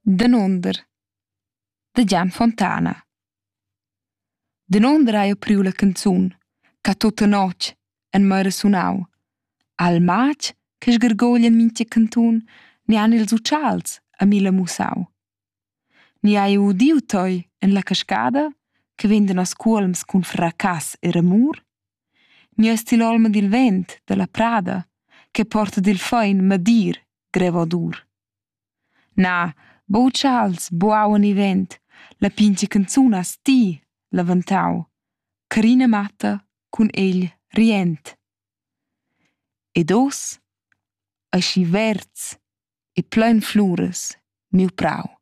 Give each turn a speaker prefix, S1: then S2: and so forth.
S1: Danonder da Gian Fontana. Danonder hai jeu priu la canzun che tutta notg en meira sunau. Al matg che sgargoglia in mintga cantun ni han ils utschals a mi la mussau. Ni hai jeu udiu toi en la cascada che venda nos cuolms cun fracass e ramur? Ni has ti l'olma dil vent da la prada che porta dil fein madir greva dur. Na, bo utschals, bo aua ni vent, la pintga canzun has ti la vantau, carina matta cun egl rient. Ed us, aschi verds e plein fluras, miu prau.